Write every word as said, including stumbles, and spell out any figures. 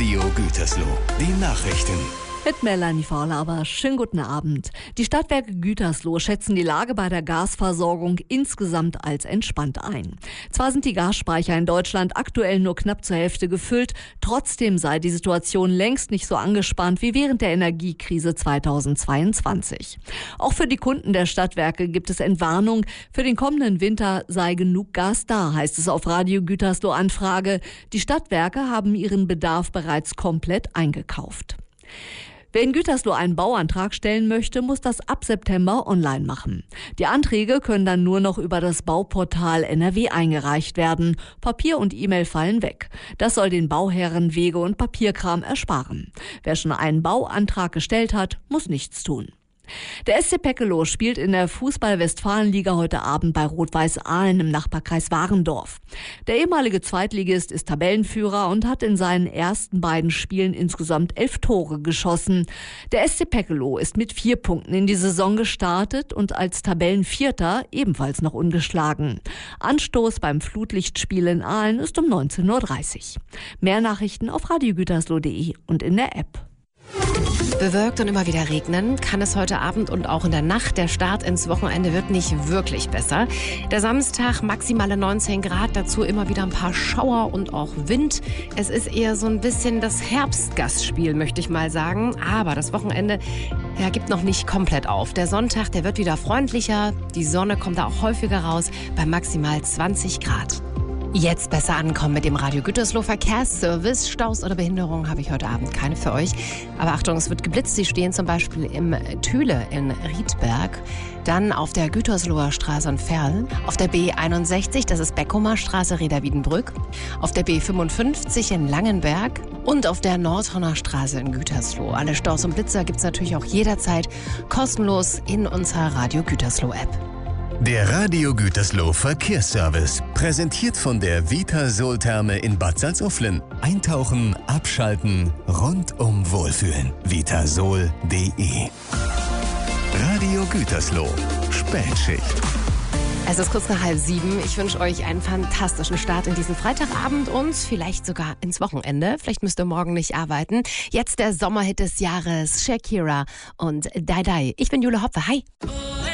Radio Gütersloh, die Nachrichten. Mit Melanie Vorlaber. Schönen guten Abend. Die Stadtwerke Gütersloh schätzen die Lage bei der Gasversorgung insgesamt als entspannt ein. Zwar sind die Gasspeicher in Deutschland aktuell nur knapp zur Hälfte gefüllt, trotzdem sei die Situation längst nicht so angespannt wie während der Energiekrise zweitausendzweiundzwanzig. Auch für die Kunden der Stadtwerke gibt es Entwarnung. Für den kommenden Winter sei genug Gas da, heißt es auf Radio Gütersloh Anfrage. Die Stadtwerke haben ihren Bedarf bereits komplett eingekauft. Wer in Gütersloh einen Bauantrag stellen möchte, muss das ab September online machen. Die Anträge können dann nur noch über das Bauportal N R W eingereicht werden. Papier und E-Mail fallen weg. Das soll den Bauherren Wege und Papierkram ersparen. Wer schon einen Bauantrag gestellt hat, muss nichts tun. Der S C Peckeloh spielt in der Fußball-Westfalen-Liga heute Abend bei Rot-Weiß Ahlen im Nachbarkreis Warendorf. Der ehemalige Zweitligist ist Tabellenführer und hat in seinen ersten beiden Spielen insgesamt elf Tore geschossen. Der S C Peckeloh ist mit vier Punkten in die Saison gestartet und als Tabellenvierter ebenfalls noch ungeschlagen. Anstoß beim Flutlichtspiel in Ahlen ist um neunzehn Uhr dreißig. Mehr Nachrichten auf radiogütersloh punkt de und in der App. Bewölkt und immer wieder regnen kann es heute Abend und auch in der Nacht. Der Start ins Wochenende wird nicht wirklich besser. Der Samstag maximale neunzehn Grad, dazu immer wieder ein paar Schauer und auch Wind. Es ist eher so ein bisschen das Herbstgastspiel, möchte ich mal sagen. Aber das Wochenende ja, gibt noch nicht komplett auf. Der Sonntag, der wird wieder freundlicher. Die Sonne kommt da auch häufiger raus bei maximal zwanzig Grad. Jetzt besser ankommen mit dem Radio Gütersloh Verkehrsservice. Staus oder Behinderungen habe ich heute Abend keine für euch. Aber Achtung, es wird geblitzt. Sie stehen zum Beispiel im Thüle in Riedberg. Dann auf der Gütersloher Straße in Verl. Auf der B einundsechzig, das ist Beckumer Straße, Reda-Wiedenbrück. Auf der B fünfundfünfzig in Langenberg. Und auf der Nordhorner Straße in Gütersloh. Alle Staus und Blitzer gibt es natürlich auch jederzeit kostenlos in unserer Radio Gütersloh App. Der Radio Gütersloh Verkehrsservice, präsentiert von der Vitasol-Therme in Bad Salzuflen. Eintauchen, abschalten, rundum wohlfühlen. vitasol punkt de. Radio Gütersloh, Spätschicht. Es ist kurz nach halb sieben. Ich wünsche euch einen fantastischen Start in diesen Freitagabend und vielleicht sogar ins Wochenende. Vielleicht müsst ihr morgen nicht arbeiten. Jetzt der Sommerhit des Jahres, Shakira und Dai Dai. Ich bin Jule Hopfe. Hi.